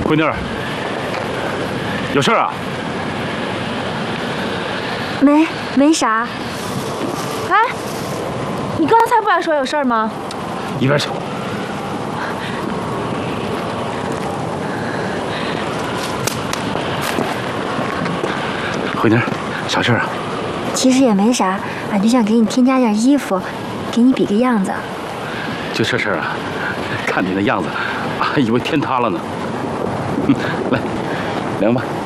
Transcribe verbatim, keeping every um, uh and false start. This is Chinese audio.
闺女儿，有事啊？ 没，没啥。哎，你刚才不还说有事吗？ 一边去。闺女儿，啥事啊？ 其实也没啥，俺就想给你添加点衣服，给你比个样子。 就这事儿啊？看你那样子，还以为天塌了呢。嗯，来，凉吧。